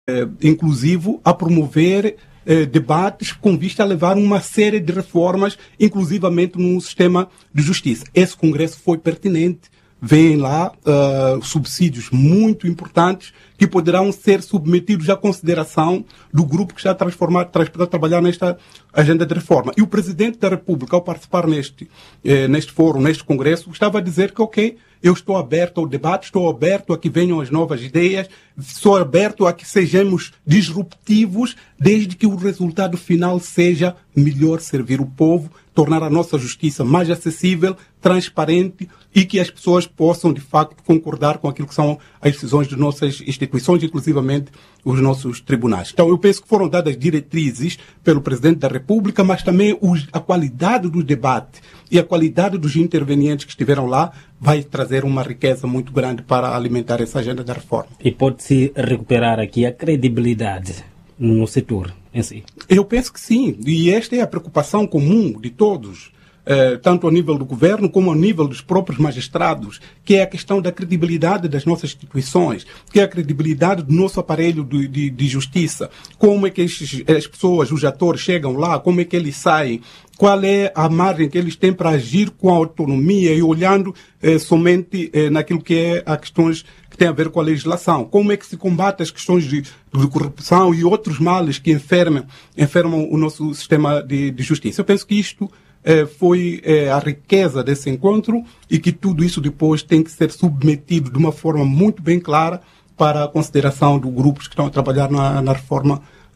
inclusivo a promover debates com vista a levar uma série de reformas, inclusivamente no sistema de justiça. Esse congresso foi pertinente. Vêm lá subsídios muito importantes que poderão ser submetidos à consideração do grupo que está a trabalhar nesta agenda de reforma. E o Presidente da República, ao participar neste fórum, neste congresso, estava a dizer que, ok, eu estou aberto ao debate, estou aberto a que venham as novas ideias, estou aberto a que sejamos disruptivos, desde que o resultado final seja melhor servir o povo, tornar a nossa justiça mais acessível, transparente e que as pessoas possam, de facto, concordar com aquilo que são as decisões de nossas instituições, inclusivamente os nossos tribunais. Então, eu penso que foram dadas diretrizes pelo Presidente da República, mas também a qualidade do debate e a qualidade dos intervenientes que estiveram lá vai trazer uma riqueza muito grande para alimentar essa agenda da reforma. E pode-se recuperar aqui a credibilidade no setor em si? Eu penso que sim, e esta é a preocupação comum de todos, tanto ao nível do governo como ao nível dos próprios magistrados, que é a questão da credibilidade das nossas instituições, que é a credibilidade do nosso aparelho de justiça, como é que as pessoas, os atores chegam lá, como é que eles saem, qual é a margem que eles têm para agir com a autonomia e olhando somente naquilo que é as questões que têm a ver com a legislação. Como é que se combate as questões de corrupção e outros males que enfermam o nosso sistema de justiça. Eu penso que isto foi a riqueza desse encontro e que tudo isso depois tem que ser submetido de uma forma muito bem clara para a consideração dos grupos que estão a trabalhar na reforma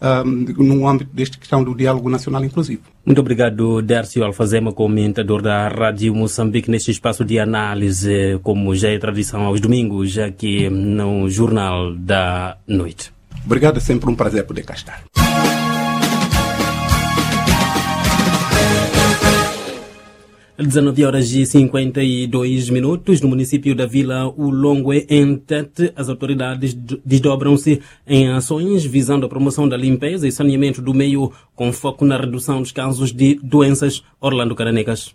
no âmbito desta questão do diálogo nacional inclusivo. Muito obrigado, Dércio Alfazema, comentador da Rádio Moçambique, neste espaço de análise, como já é tradição aos domingos, aqui no Jornal da Noite. Obrigado, é sempre um prazer poder cá estar. Às 19h52, no município da Vila Ulongwe, em Tete, as autoridades desdobram-se em ações visando a promoção da limpeza e saneamento do meio, com foco na redução dos casos de doenças. Orlando Caranecas.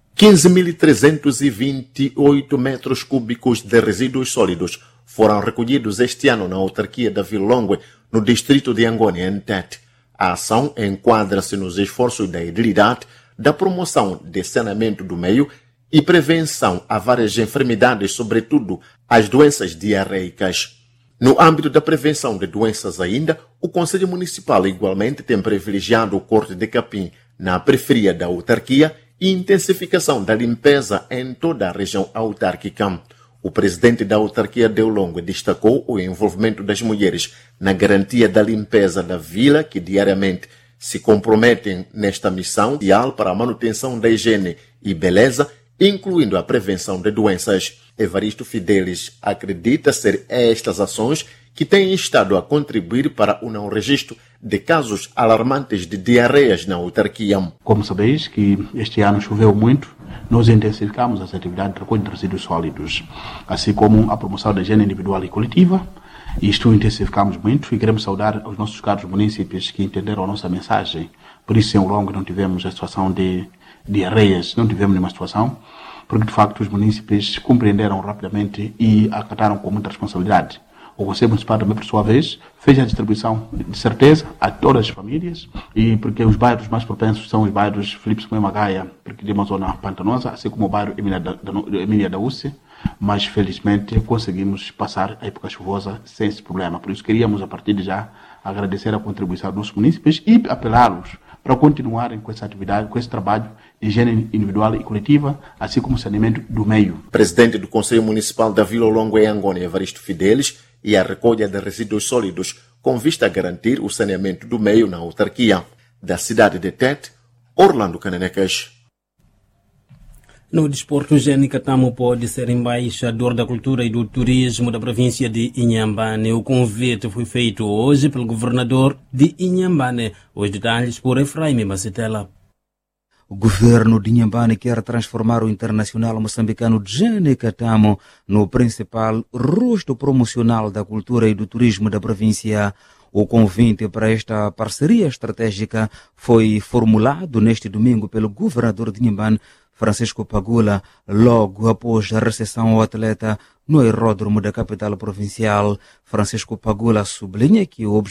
15.328 metros cúbicos de resíduos sólidos foram recolhidos este ano na autarquia da Vila Ulongwe, no distrito de Angônia, em Tete. A ação enquadra-se nos esforços da edilidade da promoção de saneamento do meio e prevenção a várias enfermidades, sobretudo as doenças diarreicas. No âmbito da prevenção de doenças ainda, o Conselho Municipal igualmente tem privilegiado o corte de capim na periferia da autarquia e intensificação da limpeza em toda a região autárquica. O presidente da autarquia de Ulongwe destacou o envolvimento das mulheres na garantia da limpeza da vila, que diariamente se comprometem nesta missão ideal para a manutenção da higiene e beleza, incluindo a prevenção de doenças. Evaristo Fidelis acredita ser estas ações que têm estado a contribuir para o não registro de casos alarmantes de diarreias na autarquia. Como sabeis que este ano choveu muito, nós intensificamos as atividades de recolha de resíduos sólidos, assim como a promoção da higiene individual e coletiva. Isto intensificamos muito e queremos saudar os nossos caros municípios que entenderam a nossa mensagem. Por isso, em Ulongwe não tivemos a situação de diarreias, não tivemos nenhuma situação, porque de facto os municípios compreenderam rapidamente e acataram com muita responsabilidade. O Conselho Municipal também, por sua vez, fez a distribuição de certeza a todas as famílias, e porque os bairros mais propensos são os bairros Filipe Simões Magaia, porque de uma zona pantanosa, assim como o bairro Emília da Ússia, mas felizmente conseguimos passar a época chuvosa sem esse problema. Por isso queríamos, a partir de já, agradecer a contribuição dos nossos munícipes e apelá-los para continuarem com essa atividade, com esse trabalho de higiene individual e coletiva, assim como o saneamento do meio. Presidente do Conselho Municipal da Vila Ulongwe, Angônia, Evaristo Fidelis, e a recolha de resíduos sólidos com vista a garantir o saneamento do meio na autarquia. Da cidade de Tete, Orlando Cananecas. No desporto, Jane Katamo pode ser embaixador da cultura e do turismo da província de Inhambane. O convite foi feito hoje pelo governador de Inhambane. Os detalhes por Efraim Macetela. O governo de Inhambane quer transformar o internacional moçambicano Jane Katamo no principal rosto promocional da cultura e do turismo da província. O convite para esta parceria estratégica foi formulado neste domingo pelo governador de Inhambane, Francisco Pagula, logo após a recepção ao atleta no aeródromo da capital provincial. Francisco Pagula sublinha que o